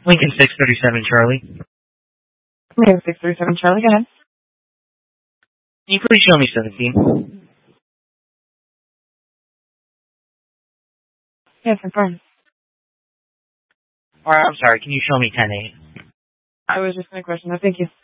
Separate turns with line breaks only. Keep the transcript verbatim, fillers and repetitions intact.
Lincoln six thirty-seven, Charlie.
Lincoln six thirty-seven, Charlie, go ahead.
Can you please show me seventeen?
Yes, confirm.
Or, I'm sorry, can you show me ten eight?
I was just going to question that. Thank you.